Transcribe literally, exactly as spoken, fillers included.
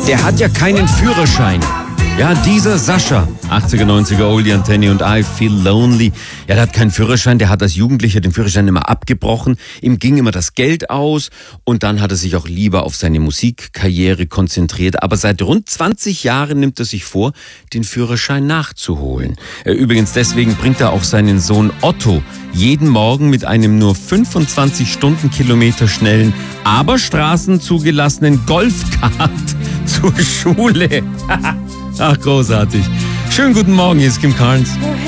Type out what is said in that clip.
der hat ja keinen Führerschein. Ja, dieser Sascha, achtziger, neunziger Oldie Antenne und I Feel Lonely. Ja, der hat keinen Führerschein, der hat als Jugendlicher den Führerschein immer abgebrochen. Ihm ging immer das Geld aus und dann hat er sich auch lieber auf seine Musikkarriere konzentriert. Aber seit rund zwanzig Jahren nimmt er sich vor, den Führerschein nachzuholen. Übrigens, deswegen bringt er auch seinen Sohn Otto jeden Morgen mit einem nur fünfundzwanzig Stundenkilometer schnellen, aber straßenzugelassenen Golfkart zur Schule. Ach, großartig. Schönen guten Morgen, hier ist Kim Carnes.